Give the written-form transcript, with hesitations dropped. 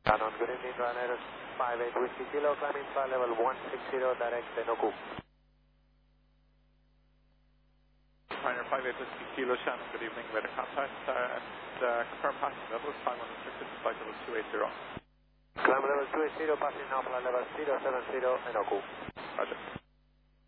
Canon, good evening, Ryanair 58 Whiskey Kilo, climbing flight level 160, direct Enoku. Ryanair 58 Whiskey Kilo, Shannon, good evening, weather contact, and confirm passing levels, time unrestricted, flight level 280. Climb level 280, passing now flight level 070, Enoku. Roger.